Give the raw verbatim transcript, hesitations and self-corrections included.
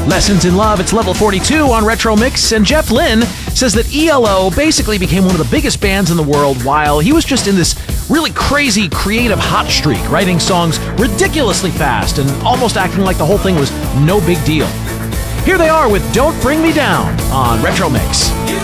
Lessons in Love, it's level forty-two on Retro Mix, and Jeff Lynne says that E L O basically became one of the biggest bands in the world while he was just in this really crazy creative hot streak, writing songs ridiculously fast and almost acting like the whole thing was no big deal. Here they are with Don't Bring Me Down on Retro Mix.